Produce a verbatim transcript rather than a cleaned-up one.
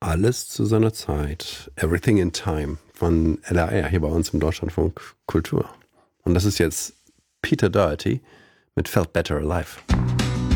Alles zu seiner Zeit. Everything in Time von Ella Eyre hier bei uns im Deutschlandfunk Kultur. Und das ist jetzt Peter Doherty mit Felt Better Alive.